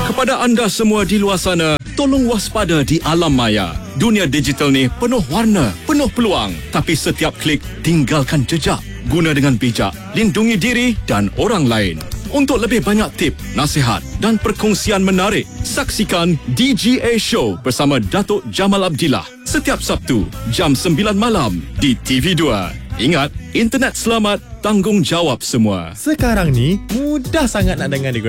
Kepada anda semua di luar sana, tolong waspada di alam maya. Dunia digital ni penuh warna, penuh peluang. Tapi setiap klik tinggalkan jejak. Guna dengan bijak, lindungi diri dan orang lain. Untuk lebih banyak tip, nasihat dan perkongsian menarik, saksikan DGA Show bersama Datuk Jamal Abdillah setiap Sabtu jam 9 malam di TV2. Ingat, internet selamat, tanggungjawab semua. Sekarang ni mudah sangat nak dengar